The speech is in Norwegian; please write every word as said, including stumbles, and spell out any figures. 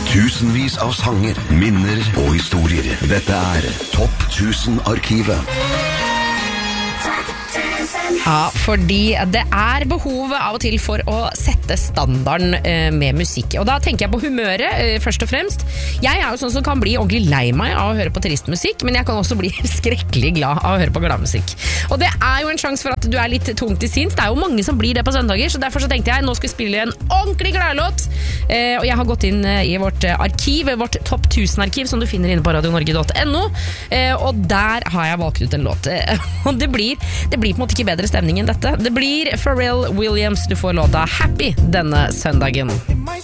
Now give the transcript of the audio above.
Tusenvis av sanger, minner og historier. Dette er Topp tusen-arkivet. Ja, fordi det er behov av og til for å sette standarden eh, med musikk. Og da tenker jeg på humøret, eh, først og fremst. Jeg er jo sånn som kan bli ordentlig lei meg av å høre på tristmusikk, men jeg kan også bli skrekkelig glad av å høre på gladmusikk. Og det er jo en sjanse for at du er litt tungt i sinns. Det er jo mange som blir det på søndager, så derfor så tenkte jeg nå skal vi spille en ordentlig gladlåt. Eh, og jeg har gått inn i vårt arkiv, vårt Topp tusen-arkiv, som du finner inne på radio norge punktum no, eh, og der har jeg valgt ut en låt. Og det blir, det blir på en måte ikke bedre stemning enn dette. Det blir Pharrell Williams. Du får låta Happy denne søndagen.